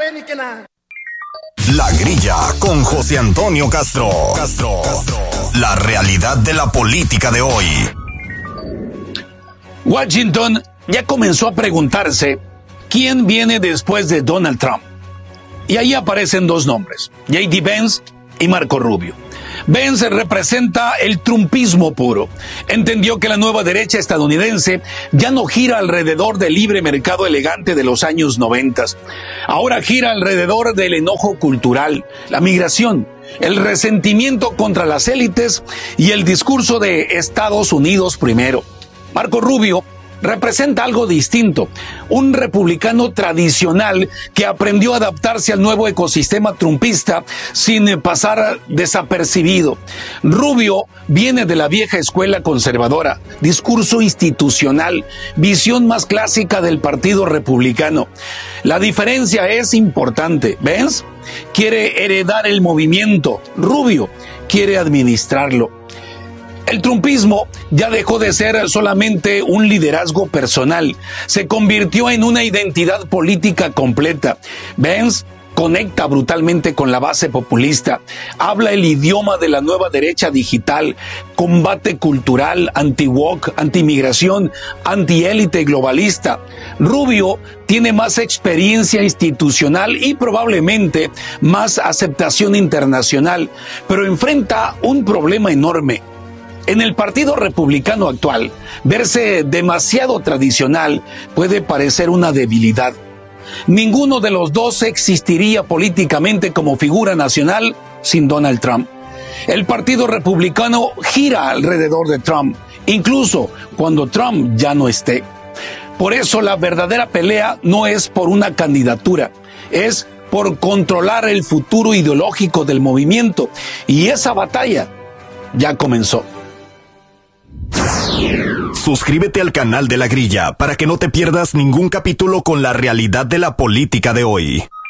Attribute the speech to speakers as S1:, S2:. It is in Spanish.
S1: La Grilla con José Antonio Castro. La realidad de la política de hoy.
S2: Washington ya comenzó a preguntarse quién viene después de Donald Trump. Y ahí aparecen dos nombres, J.D. Vance y Marco Rubio. Vance representa el trumpismo puro. Entendió que la nueva derecha estadounidense ya no gira alrededor del libre mercado elegante de los años 90. Ahora gira alrededor del enojo cultural, la migración, el resentimiento contra las élites y el discurso de Estados Unidos primero. Marco Rubio representa algo distinto, un republicano tradicional que aprendió a adaptarse al nuevo ecosistema trumpista sin pasar desapercibido. Rubio viene de la vieja escuela conservadora, discurso institucional, visión más clásica del Partido Republicano. La diferencia es importante. Vance quiere heredar el movimiento, Rubio quiere administrarlo. El trumpismo ya dejó de ser solamente un liderazgo personal, se convirtió en una identidad política completa. Vance conecta brutalmente con la base populista, habla el idioma de la nueva derecha digital, combate cultural, anti-woke, anti-migración, anti-élite globalista. Rubio tiene más experiencia institucional y probablemente más aceptación internacional, pero enfrenta un problema enorme. En el Partido Republicano actual, verse demasiado tradicional puede parecer una debilidad. Ninguno de los dos existiría políticamente como figura nacional sin Donald Trump. El Partido Republicano gira alrededor de Trump, incluso cuando Trump ya no esté. Por eso la verdadera pelea no es por una candidatura, es por controlar el futuro ideológico del movimiento. Y esa batalla ya comenzó.
S1: Suscríbete al canal de La Grilla para que no te pierdas ningún capítulo con la realidad de la política de hoy.